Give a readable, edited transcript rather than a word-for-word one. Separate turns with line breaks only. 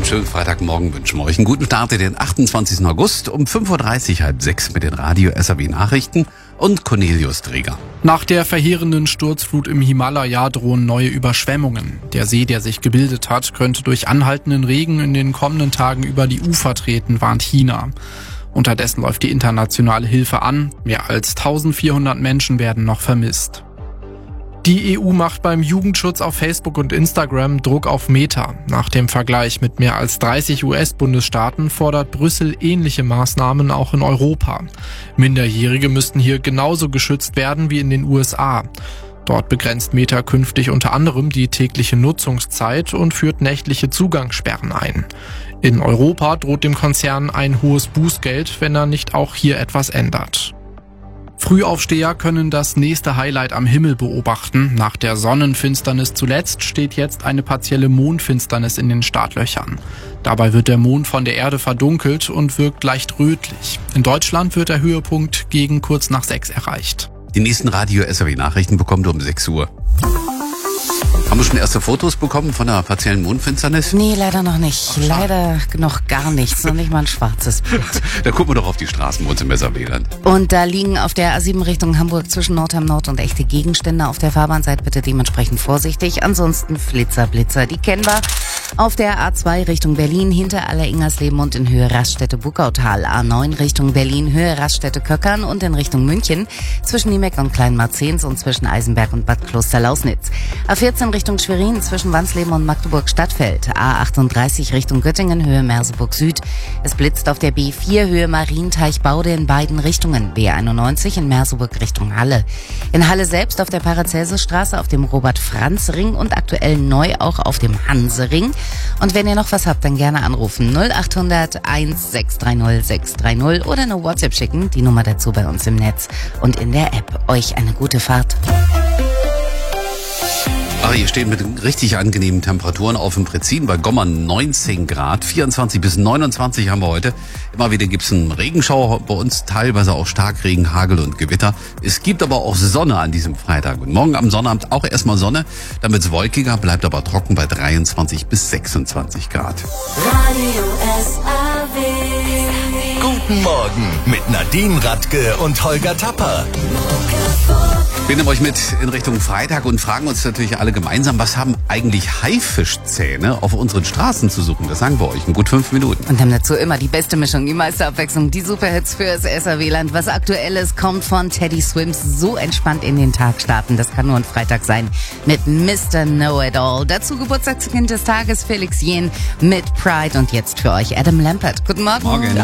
schönen Freitagmorgen wünschen wir euch einen guten Start in den 28. August um 5.30 Uhr, 5:30 mit den Radio SAW Nachrichten und Cornelius Dreger.
Nach der verheerenden Sturzflut im Himalaya drohen neue Überschwemmungen. Der See, der sich gebildet hat, könnte durch anhaltenden Regen in den kommenden Tagen über die Ufer treten, warnt China. Unterdessen läuft die internationale Hilfe an. Mehr als 1400 Menschen werden noch vermisst. Die EU macht beim Jugendschutz auf Facebook und Instagram Druck auf Meta. Nach dem Vergleich mit mehr als 30 US-Bundesstaaten fordert Brüssel ähnliche Maßnahmen auch in Europa. Minderjährige müssten hier genauso geschützt werden wie in den USA. Dort begrenzt Meta künftig unter anderem die tägliche Nutzungszeit und führt nächtliche Zugangssperren ein. In Europa droht dem Konzern ein hohes Bußgeld, wenn er nicht auch hier etwas ändert. Frühaufsteher können das nächste Highlight am Himmel beobachten. Nach der Sonnenfinsternis zuletzt steht jetzt eine partielle Mondfinsternis in den Startlöchern. Dabei wird der Mond von der Erde verdunkelt und wirkt leicht rötlich. In Deutschland wird der Höhepunkt gegen kurz nach 6 erreicht.
Die nächsten Radio SAW Nachrichten bekommt ihr um 6 Uhr. Haben wir schon erste Fotos bekommen von der partiellen Mondfinsternis?
Nee, leider noch nicht. Leider noch gar nichts, noch nicht mal ein schwarzes Bild.
Da gucken wir doch auf die Straßen bei uns im Weserwählern.
Und da liegen auf der A7 Richtung Hamburg zwischen Nordheim Nord und echte Gegenstände auf der Fahrbahn. Seid bitte dementsprechend vorsichtig. Ansonsten Flitzer, die kennen wir. Auf der A2 Richtung Berlin hinter Aller-Ingersleben und in Höhe Raststätte-Buckautal. A9 Richtung Berlin, Höhe Raststätte-Köckern und in Richtung München zwischen Niemeck und Kleinmarzens und zwischen Eisenberg und Bad Kloster-Lausnitz. A14 Richtung Schwerin zwischen Wansleben und Magdeburg-Stadtfeld. A38 Richtung Göttingen, Höhe Merseburg Süd. Es blitzt auf der B4 Höhe Marienteich-Baude in beiden Richtungen. B91 in Merseburg Richtung Halle. In Halle selbst auf der Paracelsusstraße, auf dem Robert-Franz-Ring und aktuell neu auch auf dem Hanse-Ring. Und wenn ihr noch was habt, dann gerne anrufen 0800 1630 630 oder eine WhatsApp schicken. Die Nummer dazu bei uns im Netz und in der App. Euch eine gute Fahrt.
Hier stehen mit richtig angenehmen Temperaturen auf dem Prezin bei Gommern 19 Grad, 24 bis 29 haben wir heute. Immer wieder gibt's einen Regenschauer bei uns, teilweise auch Starkregen, Hagel und Gewitter. Es gibt aber auch Sonne an diesem Freitag. Und morgen am Sonnabend auch erstmal Sonne, dann wird's wolkiger, bleibt aber trocken bei 23 bis 26 Grad.
Radio SAW.
Guten Morgen mit Nadine Radke und Holger Tapper.
Wir nehmen euch mit in Richtung Freitag und fragen uns natürlich alle gemeinsam, was haben eigentlich Haifischzähne auf unseren Straßen zu suchen? Das sagen wir euch in gut 5 Minuten.
Und haben dazu immer die beste Mischung, die meiste Abwechslung, die Superhits für das SAW-Land. Was Aktuelles kommt von Teddy Swims. So entspannt in den Tag starten. Das kann nur ein Freitag sein mit Mr. Know-It-All. Dazu Geburtstagskind des Tages Felix Jähn mit Pride. Und jetzt für euch Adam Lambert. Guten Morgen.
Morgen.